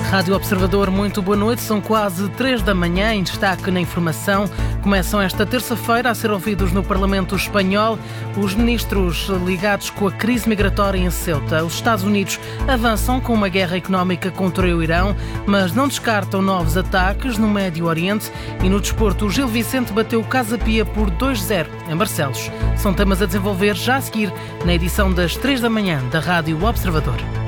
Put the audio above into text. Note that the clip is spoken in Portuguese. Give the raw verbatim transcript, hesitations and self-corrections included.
Rádio Observador, muito boa noite. São quase três da manhã. Em destaque na informação, começam esta terça-feira a ser ouvidos no Parlamento Espanhol os ministros ligados com a crise migratória em Ceuta. Os Estados Unidos avançam com uma guerra económica contra o Irão, mas não descartam novos ataques no Médio Oriente. E no desporto, o Gil Vicente bateu o Casa Pia por dois a zero em Barcelos. São temas a desenvolver já a seguir na edição das três da manhã da Rádio Observador.